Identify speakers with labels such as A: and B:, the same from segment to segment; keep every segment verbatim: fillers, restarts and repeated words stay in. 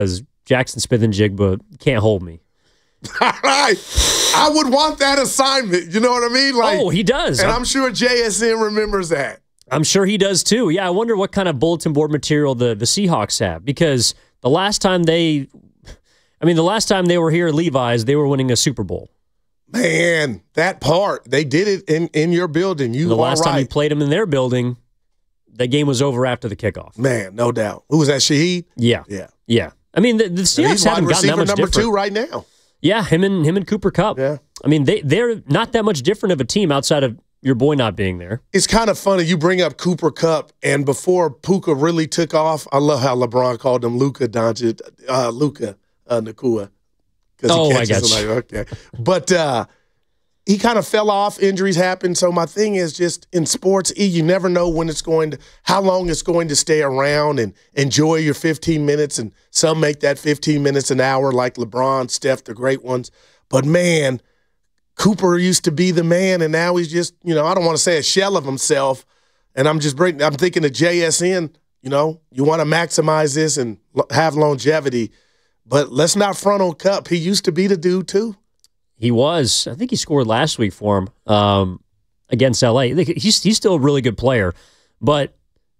A: because Jackson Smith-Njigba can't hold me.
B: All right. I would want that assignment. You know what I mean? Like,
A: oh, he does.
B: And
A: I'm,
B: I'm sure J S N remembers that.
A: I'm sure he does too. Yeah, I wonder what kind of bulletin board material the, the Seahawks have, because the last time they, I mean, the last time they were here at Levi's, they were winning a Super Bowl.
B: Man, that part, they did it in, in your building. You
A: the
B: are
A: last
B: right.
A: time you played them in their building, the game was over after the kickoff.
B: Man, no doubt. Who was that, Shaheed?
A: Yeah.
B: Yeah.
A: Yeah. I mean, the, the Seahawks haven't gotten that much
B: number
A: different.
B: two right now.
A: Yeah, him and him and Cooper Kupp.
B: Yeah.
A: I mean, they, they're not that much different of a team outside of your boy not being there.
B: It's kind of funny. You bring up Cooper Kupp, and before Puka really took off, I love how LeBron called him Luka Doncic, uh, Luka uh, Nakua.
A: Oh, I got
B: like,
A: you.
B: okay. But uh, he kind of fell off. Injuries happen. So my thing is just in sports, E, you never know when it's going to, how long it's going to stay around, and enjoy your fifteen minutes. And some make that fifteen minutes an hour, like LeBron, Steph, the great ones. But man, Cooper used to be the man, and now he's just, you know, I don't want to say a shell of himself. And I'm just bringing, I'm thinking of J S N. You know, you want to maximize this and have longevity. But let's not front on Kupp. He used to be the dude, too.
A: He was. I think he scored last week for him um, against L A. He's, he's still a really good player. But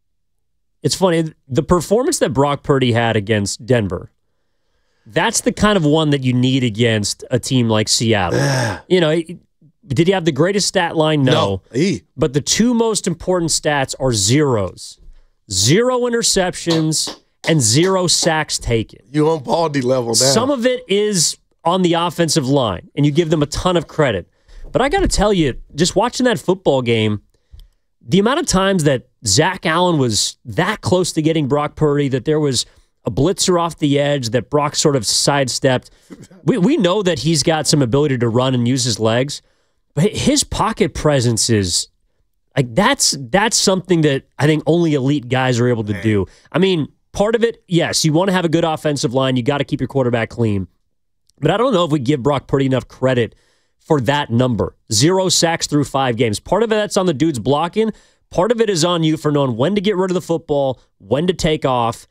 A: it's funny, the performance that Brock Purdy had against Denver, that's the kind of one that you need against a team like Seattle. You know, did he have the greatest stat line? No.
B: no.
A: But the two most important stats are zeros. Zero interceptions and zero sacks taken.
B: You on Baldy level now.
A: Some of it is on the offensive line, and you give them a ton of credit. But I got to tell you, just watching that football game, the amount of times that Zach Allen was that close to getting Brock Purdy, that there was a blitzer off the edge that Brock sort of sidestepped. We we know that he's got some ability to run and use his legs, but his pocket presence is like that's that's something that I think only elite guys are able to Man. do. I mean, part of it, yes, you want to have a good offensive line. You got to keep your quarterback clean. But I don't know if we give Brock Purdy enough credit for that number. Zero sacks through five games. Part of it, that's on the dude's blocking. Part of it is on you for knowing when to get rid of the football, when to take off,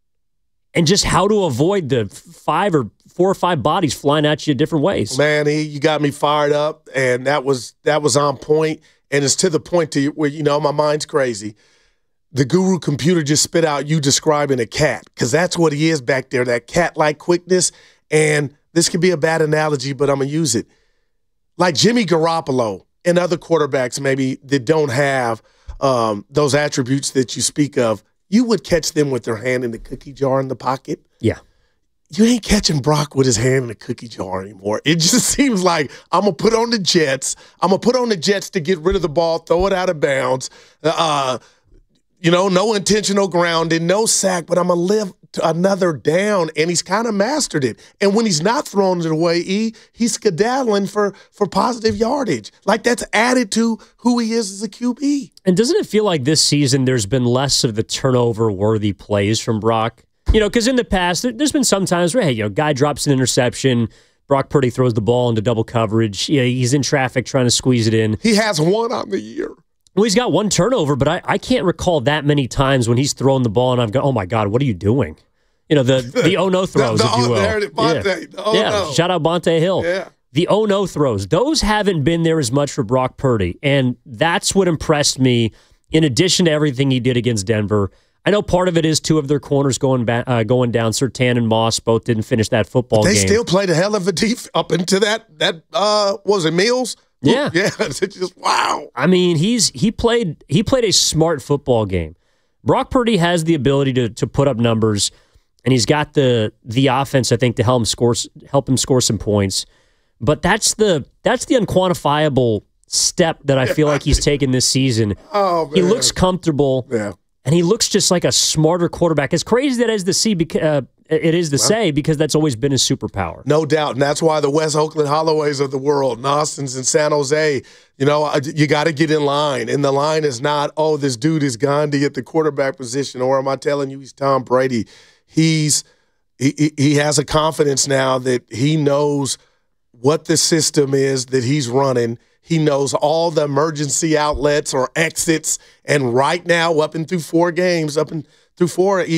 A: and just how to avoid the five or four or five bodies flying at you different ways.
B: Man, he, you got me fired up, and that was that was on point. And it's to the point to where, you know, my mind's crazy. The Guru computer just spit out you describing a cat, because that's what he is back there, that cat-like quickness. And this could be a bad analogy, but I'm going to use it. Like Jimmy Garoppolo and other quarterbacks maybe that don't have um, those attributes that you speak of, you would catch them with their hand in the cookie jar in the pocket.
A: Yeah.
B: You ain't catching Brock with his hand in the cookie jar anymore. It just seems like I'm going to put on the Jets. I'm going to put on the Jets to get rid of the ball, throw it out of bounds. Uh, you know, no intentional grounding, no sack, but I'm going to live to another down, and he's kind of mastered it. And when he's not throwing it away, E, he's skedaddling for, for positive yardage. Like, that's added to who he is as a Q B.
A: And doesn't it feel like this season there's been less of the turnover-worthy plays from Brock? You know, because in the past, there, there's been some times where, hey, you know, guy drops an interception, Brock Purdy throws the ball into double coverage, you know, he's in traffic trying to squeeze it in.
B: He has one on the year.
A: Well, he's got one turnover, but I, I can't recall that many times when he's thrown the ball and I've gone, oh my God, what are you doing? You know, the the oh-no throws,
B: the, the,
A: if you will.
B: There, Bonte,
A: yeah,
B: the oh,
A: yeah.
B: no.
A: Shout out Bonte Hill.
B: Yeah.
A: The oh-no throws, those haven't been there as much for Brock Purdy, and that's what impressed me in addition to everything he did against Denver. I know part of it is two of their corners going ba- uh, going down. Surtain and Moss both didn't finish that football
B: but they
A: game.
B: They still played a hell of a defense up into that, that uh, what was it, Mills?
A: Yeah.
B: Yeah, it's just, wow.
A: I mean, he's he played he played a smart football game. Brock Purdy has the ability to to put up numbers, and he's got the the offense, I think, to help him score help him score some points. But that's the that's the unquantifiable step that I feel like he's taken this season.
B: Oh, man.
A: He looks comfortable.
B: Yeah.
A: And he looks just like a smarter quarterback. As crazy that is to see, because uh, it is to well, say, because that's always been his superpower.
B: No doubt, and that's why the West Oakland Holloways of the world, and Austins and San Jose, you know, you got to get in line. And the line is not, oh, this dude is Gandhi at the quarterback position, or am I telling you he's Tom Brady? He's he, he has a confidence now that he knows what the system is that he's running. He knows all the emergency outlets or exits. And right now, up and through four games, up and through four, he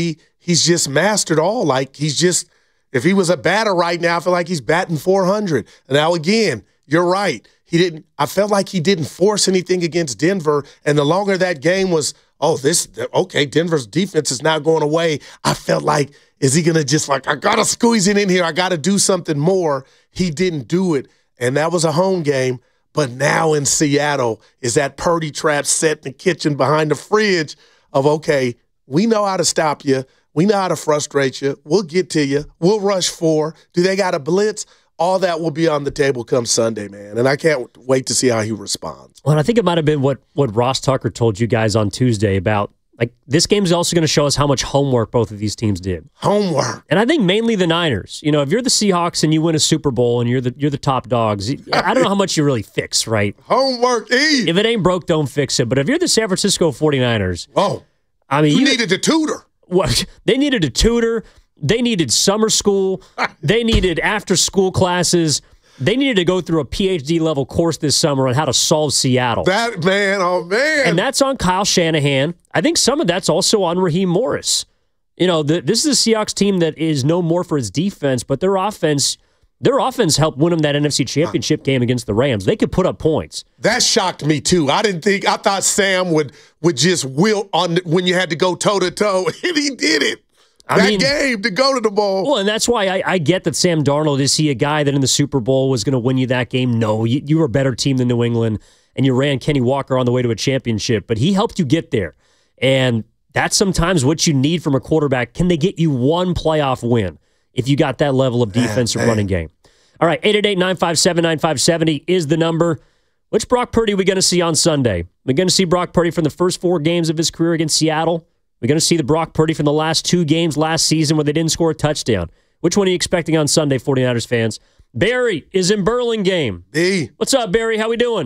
B: he's just mastered all. Like, he's just, if he was a batter right now, I feel like he's batting four hundred. Now, again, you're right. He didn't, I felt like he didn't force anything against Denver. And the longer that game was, oh, this, okay, Denver's defense is now going away. I felt like, is he going to just like, I got to squeeze it in here. I got to do something more. He didn't do it. And that was a home game. But now in Seattle is that Purdy trap set in the kitchen behind the fridge of, okay, we know how to stop you. We know how to frustrate you. We'll get to you. We'll rush four. Do they got a blitz? All that will be on the table come Sunday, man. And I can't wait to see how he responds.
A: Well, I think it might have been what, what Ross Tucker told you guys on Tuesday about, like, this game is also going to show us how much homework both of these teams did.
B: Homework.
A: And I think mainly the Niners. You know, if you're the Seahawks and you win a Super Bowl and you're the you're the top dogs, I don't know how much you really fix, right?
B: Homework, E.
A: If it ain't broke, don't fix it. But if you're the San Francisco forty-niners,
B: oh,
A: I mean,
B: you,
A: you
B: needed to tutor.
A: What? They needed a tutor. They needed summer school. They needed after-school classes. They needed to go through a P H D level course this summer on how to solve Seattle.
B: That man, oh man.
A: And that's on Kyle Shanahan. I think some of that's also on Raheem Morris. You know, the, this is a Seahawks team that is known more for its defense, but their offense, their offense helped win them that N F C Championship game against the Rams. They could put up points.
B: That shocked me too. I didn't think I thought Sam would would just wilt on when you had to go toe to toe, and he did it.
A: I
B: that
A: mean,
B: game to go to the bowl.
A: Well, and that's why I, I get that Sam Darnold, is he a guy that in the Super Bowl was going to win you that game? No, you, you were a better team than New England, and you ran Kenny Walker on the way to a championship, but he helped you get there. And that's sometimes what you need from a quarterback. Can they get you one playoff win if you got that level of defense or running game? All right, eight eight eight, nine five seven, nine five seven zero is the number. Which Brock Purdy are we going to see on Sunday? We're going to see Brock Purdy from the first four games of his career against Seattle. We're going to see the Brock Purdy from the last two games last season where they didn't score a touchdown. Which one are you expecting on Sunday, forty-niners fans? Barry is in Burlingame.
B: Hey.
A: What's up, Barry? How we doing?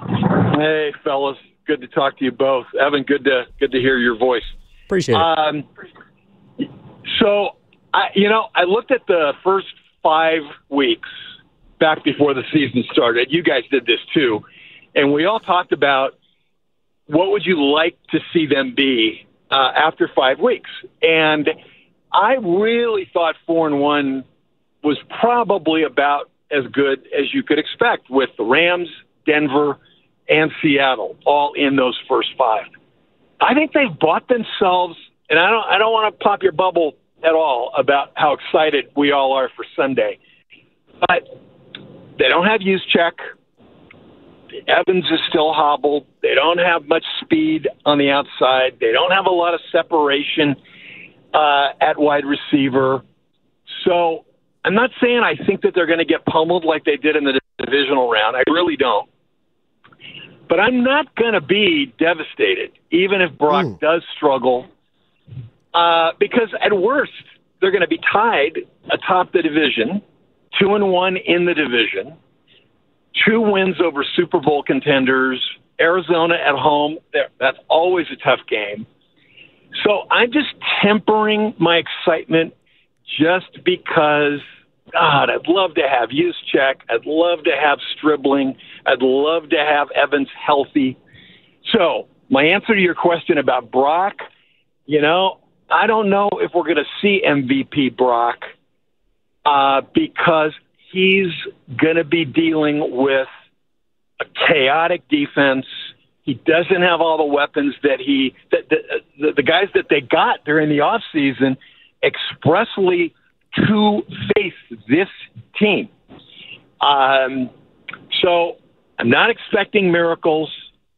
C: Hey, fellas. Good to talk to you both. Evan, good to good to hear your voice.
A: Appreciate it.
C: Um, so, I, you know, I looked at the first five weeks back before the season started. You guys did this too. And we all talked about what would you like to see them be Uh, after five weeks. And I really thought four and one was probably about as good as you could expect with the Rams, Denver, and Seattle all in those first five. I think they've bought themselves, and I don't I don't want to pop your bubble at all about how excited we all are for Sunday. But they don't have Juszczyk. Evans is still hobbled. They don't have much speed on the outside. They don't have a lot of separation uh, at wide receiver. So I'm not saying I think that they're going to get pummeled like they did in the divisional round. I really don't. But I'm not going to be devastated, even if Brock Ooh. does struggle, uh, because at worst, they're going to be tied atop the division, two and one in the division. Two wins over Super Bowl contenders, Arizona at home. That's always a tough game. So I'm just tempering my excitement just because, God, I'd love to have Juszczyk. I'd love to have Stribling. I'd love to have Evans healthy. So my answer to your question about Brock, you know, I don't know if we're going to see M V P Brock uh, because – he's going to be dealing with a chaotic defense. He doesn't have all the weapons that he that the, the, the guys that they got during the offseason expressly to face this team. Um, so I'm not expecting miracles.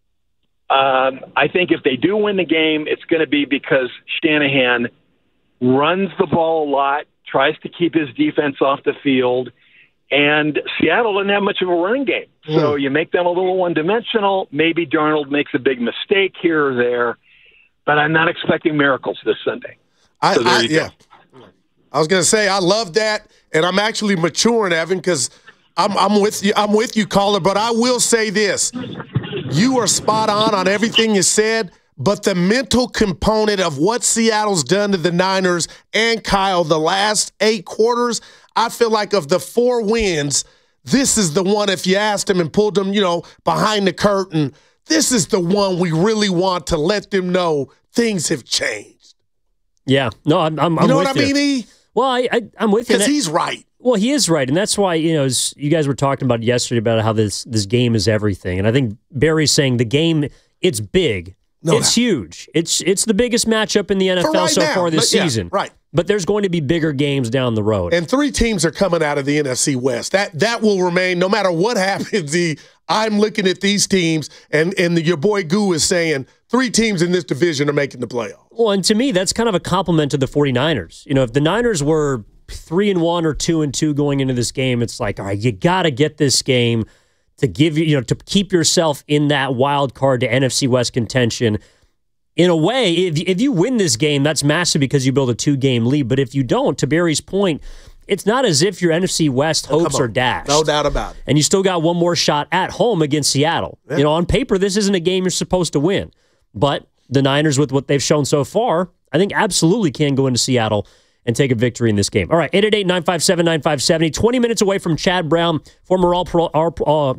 C: Um, I think if they do win the game, it's going to be because Shanahan runs the ball a lot, tries to keep his defense off the field. And Seattle doesn't have much of a running game. So mm. you make them a little one-dimensional. Maybe Darnold makes a big mistake here or there. But I'm not expecting miracles this Sunday.
B: I,
C: so
B: I yeah. Go. I was going to say, I love that. And I'm actually maturing, Evan, because I'm, I'm with you. I'm with you, caller. But I will say this. You are spot on on everything you said. But the mental component of what Seattle's done to the Niners and Kyle the last eight quarters – I feel like of the four wins, this is the one, if you asked them and pulled them, you know, behind the curtain, this is the one we really want to let them know things have changed.
A: Yeah. No, I'm, I'm, I'm
B: You know
A: with
B: what I
A: you.
B: mean, E?
A: Well, I, I, I'm with you.
B: Because he's right.
A: Well, he is right, and that's why, you know, as you guys were talking about yesterday about how this this game is everything, and I think Barry's saying the game, it's big,
B: No
A: it's
B: doubt.
A: huge, it's it's the biggest matchup in the N F L
B: For right
A: so
B: now.
A: far this
B: But, yeah,
A: season,
B: right.
A: But there's going to be bigger games down the road.
B: And three teams are coming out of the N F C West. That that will remain no matter what happens. The I'm looking at these teams, and and the, your boy Goo is saying three teams in this division are making the playoffs.
A: Well, and to me, that's kind of a compliment to the 49ers. You know, if the Niners were three and one or two and two going into this game, it's like, all right, you got to get this game to give you, you know, to keep yourself in that wild card to N F C West contention. In a way, if, if you win this game, that's massive because you build a two-game lead. But if you don't, to Barry's point, it's not as if your N F C West hopes are dashed.
B: No doubt about it.
A: And you still got one more shot at home against Seattle. Yeah. You know, on paper, this isn't a game you're supposed to win. But the Niners, with what they've shown so far, I think absolutely can go into Seattle and take a victory in this game. All right, eight eight eight, nine five seven, nine five seven zero. twenty minutes away from Chad Brown, former All-Pro all, uh,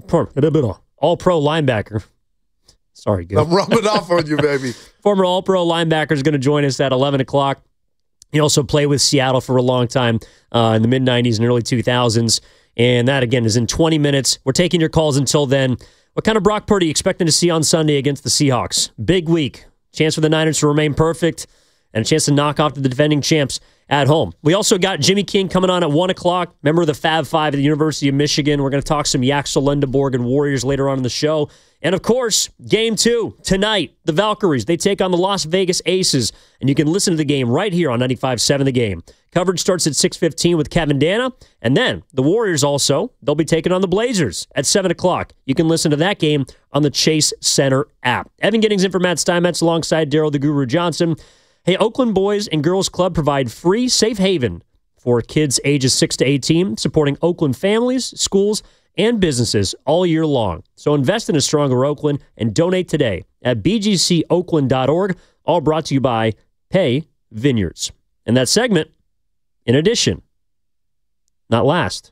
A: all-pro linebacker. Sorry, good.
B: I'm rubbing off on you, baby.
A: Former All-Pro linebacker is going to join us at eleven o'clock. He also played with Seattle for a long time uh, in the mid nineties and early two thousands. And that, again, is in twenty minutes. We're taking your calls until then. What kind of Brock Purdy are you expecting to see on Sunday against the Seahawks? Big week. Chance for the Niners to remain perfect and a chance to knock off the defending champs at home. We also got Jimmy King coming on at one o'clock, member of the Fab Five at the University of Michigan. We're going to talk some Yaxel Lendeborg and Warriors later on in the show. And, of course, game two tonight, the Valkyries. They take on the Las Vegas Aces, and you can listen to the game right here on ninety-five point seven The Game. Coverage starts at six fifteen with Kevin Dana, and then the Warriors also, they'll be taking on the Blazers at seven o'clock. You can listen to that game on the Chase Center app. Evan Giddings in for Matt Steinmetz alongside Daryl the Guru Johnson. Hey, Oakland Boys and Girls Club provide free safe haven for kids ages six to eighteen, supporting Oakland families, schools, and businesses all year long. So invest in a stronger Oakland and donate today at b g c oakland dot org, all brought to you by Pay Vineyards. And that segment, in addition, not last,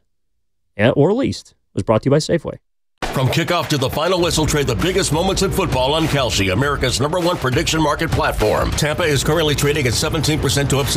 A: or least, was brought to you by Safeway.
D: From kickoff to the final whistle, trade the biggest moments in football on Kalshi, America's number one prediction market platform. Tampa is currently trading at seventeen percent to upset